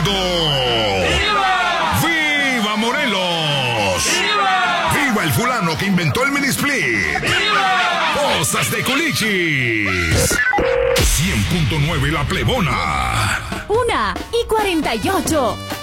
gritando: ¡Viva! ¡Viva Morelos! ¡Viva! ¡Viva el fulano que inventó el mini split! ¡Viva! ¡Cosas de Culichis! 100.9 La Plebona. 1:48.